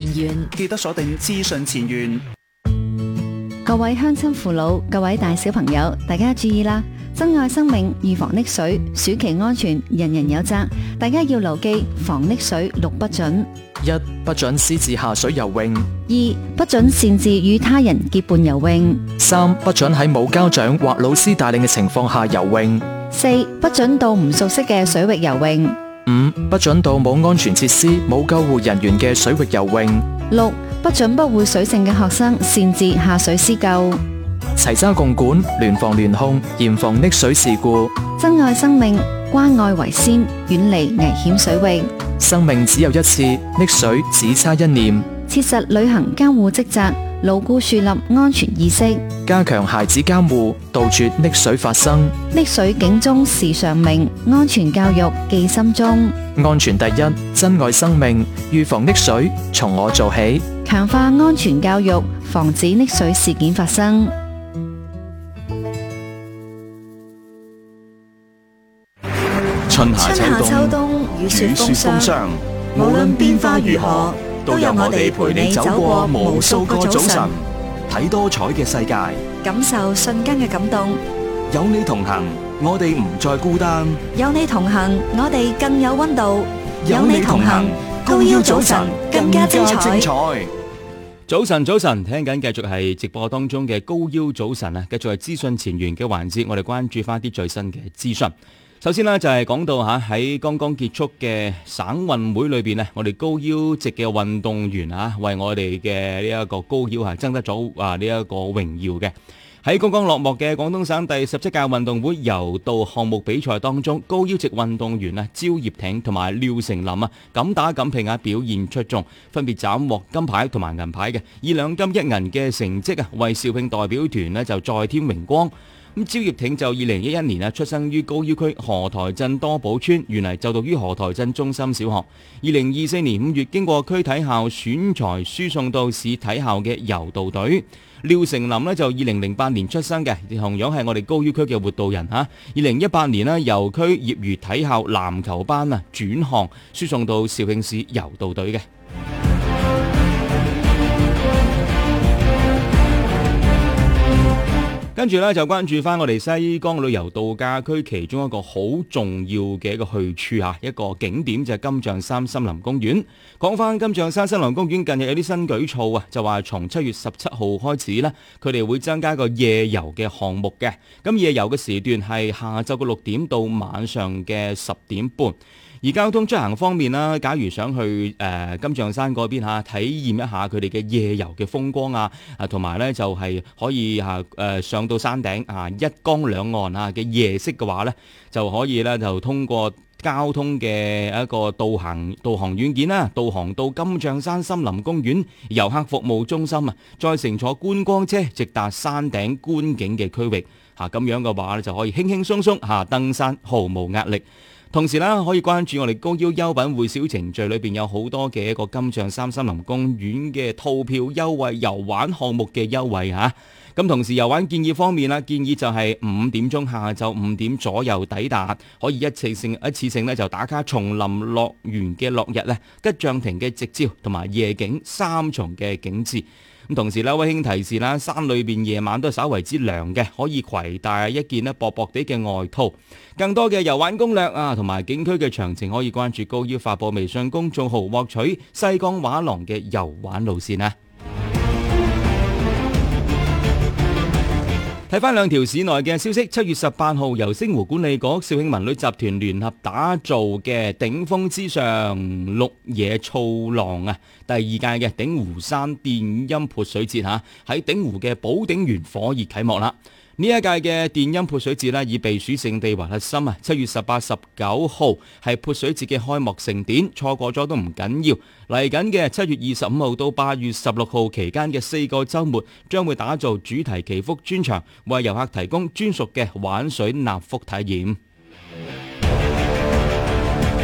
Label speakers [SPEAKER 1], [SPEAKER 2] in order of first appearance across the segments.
[SPEAKER 1] 源，
[SPEAKER 2] 記得鎖定資訊前沿。
[SPEAKER 3] 各位鄉親父老、各位大小朋友，大家注意啦！珍愛生命，預防溺水，暑期安全，人人有責。大家要牢記防溺水6不準：
[SPEAKER 4] 1. 不准私自下水游泳；
[SPEAKER 3] 2. 不准擅自與他人結伴游泳；
[SPEAKER 4] 3. 不准喺冇家長或老師帶領嘅情況下游泳；
[SPEAKER 3] 4. 不准到唔熟悉嘅水域游泳；
[SPEAKER 4] 5. 不准到冇安全設施、冇救護人員嘅水域游泳；
[SPEAKER 3] 6. 不准不會水性嘅學生擅自下水施救。
[SPEAKER 4] 齊揸共管，聯防聯控，嚴防溺水事故。
[SPEAKER 3] 珍愛生命，關愛為先，遠離危險水域。
[SPEAKER 4] 生命只有一次，溺水只差一念。
[SPEAKER 3] 切實履行監護職責，牢固樹立安全意識，
[SPEAKER 4] 加強孩子監護，杜絕溺水發生。
[SPEAKER 3] 溺水警鐘時常鳴，安全教育記心中。
[SPEAKER 4] 安全第一，珍愛生命，預防溺水從我做起。
[SPEAKER 3] 強化安全教育，防止溺水事件發生。
[SPEAKER 2] 春夏秋冬，
[SPEAKER 1] 雨雪風霜，
[SPEAKER 2] 無論變化如何，都有我哋陪你走過無數個早晨，睇多彩嘅世界，
[SPEAKER 1] 感受瞬間嘅感動。
[SPEAKER 2] 有你同行，我哋唔再孤單。
[SPEAKER 1] 有你同行，我哋更有溫度。
[SPEAKER 2] 有你同行，高腰早晨更加精彩。
[SPEAKER 5] 早晨，聽緊繼續係直播當中嘅高腰早晨啊，繼續係資訊前沿嘅環節，我哋關注翻啲最新嘅資訊。首先呢，就係講到喺剛剛結束嘅省運會裏邊呢，我哋高腰籍嘅運動員為我哋嘅呢一個高腰係爭得咗呢一個榮耀嘅。喺剛剛落幕嘅廣東省第17屆運動會柔道項目比賽當中，高腰籍運動員焦業挺同埋廖成林敢打敢拼表現出眾，分別斬獲金牌同埋銀牌嘅，以2金1銀嘅成績為肇慶代表團就再添榮光。咁焦業挺就2011年出生於高腰區河台鎮多寶村，原嚟就讀於河台鎮中心小學。2024年5月經過區體校選材輸送到市體校嘅柔道隊。廖成林就2008年出生嘅，同樣係我哋高腰區嘅活道人2018年由區業餘體校籃球班轉項輸送到肇慶市柔道隊嘅。跟住呢，就關注翻我哋西江旅遊度假區其中一個好重要嘅一個去處一個景點就係金象山森林公園。講翻金象山森林公園近日有啲新舉措就話從7月17號開始呢，佢哋會增加一個夜遊嘅項目嘅。咁夜遊嘅時段係下晝嘅6點到晚上嘅10點半。而交通出行方面啦，假如想去金象山嗰邊體驗一下佢哋嘅夜遊嘅風光同埋咧就係可以上到山頂一江兩岸嘅夜色嘅話咧，就可以咧就通過交通嘅一個導航軟件導航到金象山森林公園遊客服務中心再乘坐觀光車直達山頂觀景嘅區域咁樣嘅話咧就可以輕輕鬆鬆登山，毫無壓力。同時啦，可以關注我哋高腰優品會小程序裏邊有好多嘅一個金象山森林公園嘅套票優惠、遊玩項目嘅優惠咁同時遊玩建議方面建議就係5點鐘下晝5點左右抵達，可以一次性咧就打卡叢林樂園嘅落日吉祥亭嘅夕照同埋夜景3重嘅景致。咁同時溫馨提示山裏邊夜晚都係稍為之涼嘅，可以攜帶一件薄薄地嘅外套。更多嘅遊玩攻略同埋景區嘅詳情，可以關注高腰發布微信公眾號，獲取西江畫廊嘅遊玩路線睇翻2條市內嘅消息，7月18號由星湖管理局、肇慶文旅集團聯合打造嘅頂峰之上綠野造浪第2屆嘅鼎湖山電音潑水節喺鼎湖嘅寶鼎園火熱啟幕啦。呢一屆嘅電音潑水節以避暑勝地為核心7月18、19號係潑水節嘅開幕盛典，錯過咗都唔緊要。嚟緊嘅7月25號到8月16號期間嘅4個週末，將會打造主題祈福專場，為遊客提供專屬嘅玩水納福體驗。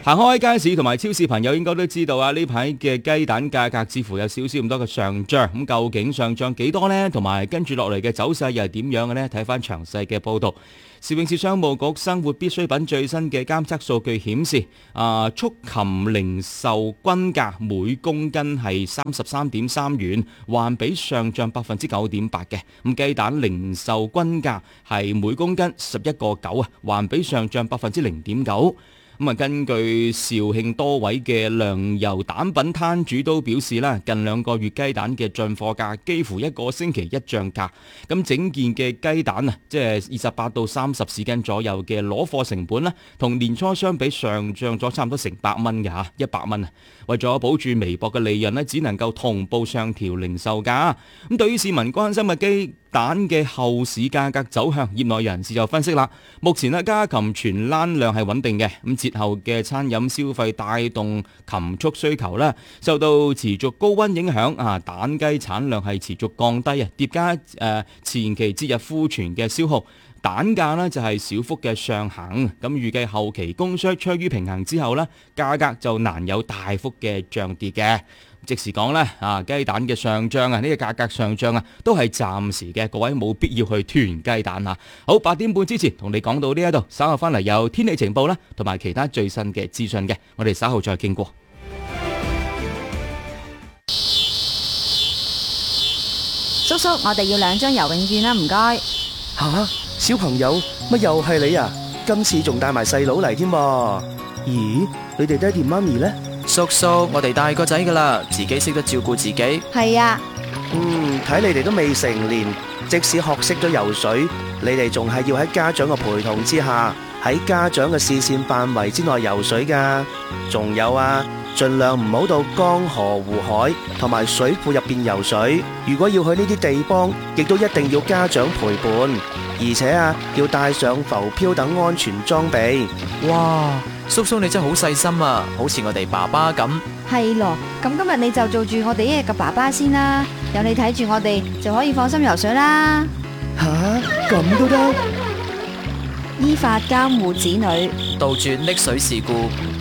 [SPEAKER 5] 行開街市同埋超市朋友應該都知道啊，呢排嘅雞蛋價格似乎有少少咁多嘅上漲，咁究竟上漲幾多呢？同埋跟住落嚟嘅走勢又係點樣嘅呢？睇翻詳細嘅報道。時永市商務局生活必需品最新嘅監測數據顯示，畜禽零售均價每公斤係33.3元，環比上漲9.8%嘅。咁雞蛋零售均價係每公斤11個9啊，環比上漲0.9%。咁啊，根據肇慶多位嘅糧油蛋品攤主都表示啦，近2個月雞蛋嘅進貨價幾乎1個星期一漲價。咁整件嘅雞蛋啊，即係28到30市斤左右嘅攞貨成本啦，同年初相比上漲咗差唔多成100蚊嘅嚇，100蚊啊！為咗保住微薄嘅利潤呢，只能夠同步上調零售價。咁對於市民關心嘅雞蛋嘅後市價格走向，業內人士就分析啦。目前呢，家禽存欄量係穩定嘅，咁節後嘅餐飲消費帶動禽畜需求啦，受到持續高溫影響啊，蛋雞產量係持續降低啊，疊加前期節日庫存嘅消耗，蛋價呢就係小幅嘅上行。咁預計後期供需趨於平衡之後呢，價格就難有大幅嘅漲跌嘅。即時講咧，雞蛋嘅上漲啊，呢個價格上漲啊，都係暫時嘅，各位冇必要去囤雞蛋啊。好，8點半之前同你講到呢一度，稍後翻嚟有天氣情報啦，同埋其他最新嘅資訊嘅，我哋稍後再經過。
[SPEAKER 3] 叔叔，我哋要2張游泳券啦，唔該。
[SPEAKER 6] 吓，小朋友，乜又係你啊？今次仲帶埋細佬嚟添噃？咦，你哋爹哋媽咪呢？
[SPEAKER 4] 叔叔，我哋大個仔噶啦，自己識得照顧自己。
[SPEAKER 3] 係啊。
[SPEAKER 6] 睇你哋都未成年，即使學識咗游水，你哋仲係要喺家長嘅陪同之下，喺家長嘅視線範圍之內游水噶。仲有啊，盡量唔好到江河湖海同埋水庫入邊游水。如果要去呢啲地方，亦都一定要家長陪伴，而且啊，要帶上浮漂等安全裝備。
[SPEAKER 4] 哇，叔叔你真係好細心啊，好似我哋爸爸咁。
[SPEAKER 3] 係咯，咁今日你就做住我哋一日嘅爸爸先啦，有你睇住我哋就可以放心游水啦。
[SPEAKER 6] 吓，咁都得？
[SPEAKER 1] 依法監護子女，
[SPEAKER 4] 杜絕溺水事故。